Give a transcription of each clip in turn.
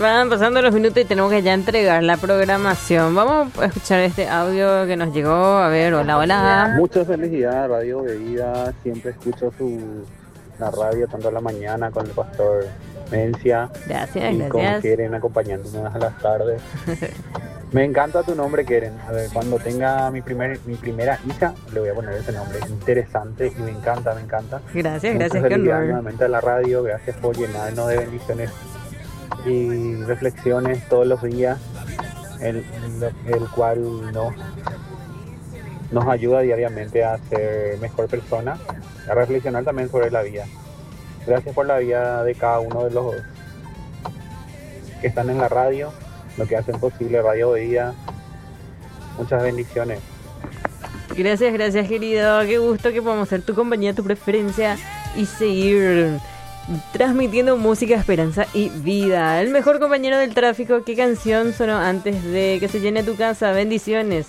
Van pasando los minutos y tenemos que ya entregar la programación. Vamos a escuchar este audio que nos llegó. A ver, hola, hola. Mucha felicidad, Radio Bebida. Siempre escucho la radio tanto a la mañana con el pastor Mencia. Gracias, y gracias. con Keren acompañándonos a las tardes. Me encanta tu nombre, Keren. A ver, cuando tenga mi primera hija, le voy a poner ese nombre. Interesante y me encanta. Gracias, Mucha qué felicidad honor. nuevamente a la radio. Gracias por llenarnos de bendiciones y reflexiones todos los días, el cual nos ayuda diariamente a ser mejor persona, a reflexionar también sobre la vida. Gracias por la vida de cada uno de los que están en la radio, lo que hacen posible Radio Bebida. Muchas bendiciones. Gracias, querido. Qué gusto que podamos ser tu compañía, tu preferencia y seguir transmitiendo música, esperanza y vida. El mejor compañero del tráfico. ¿Qué canción sonó antes de que se llene tu casa? Bendiciones.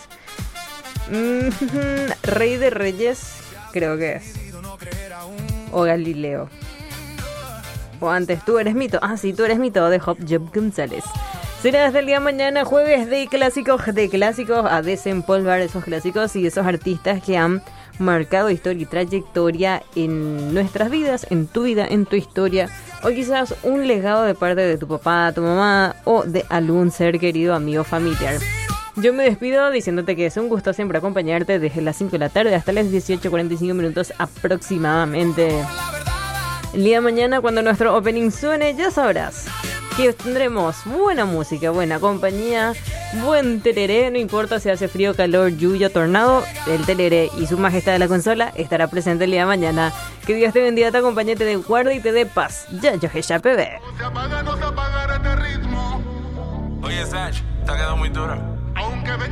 Rey de Reyes, creo que es. O Galileo. O antes, Tú eres mito. Ah, sí, Tú eres mito, de Job González. Será hasta el día de mañana, jueves de clásicos, a desempolvar esos clásicos y esos artistas que han marcado historia y trayectoria en nuestras vidas, en tu vida, en tu historia, o quizás un legado de parte de tu papá, tu mamá o de algún ser querido, amigo, familiar. Yo me despido diciéndote que es un gusto siempre acompañarte desde las 5 de la tarde hasta las 18:45 minutos aproximadamente. El día de mañana, cuando nuestro opening suene, ya sabrás que tendremos buena música, buena compañía, buen tereré. No importa si hace frío, calor, lluvia, tornado, el tereré y su majestad de la consola estará presente el día de mañana. Que Dios te bendiga, te acompañe, te dé guarda y te dé paz. Ya, yo, ya, bebé. No se apagará este ritmo. Oye, Sach, te ha quedado muy duro. Aunque venga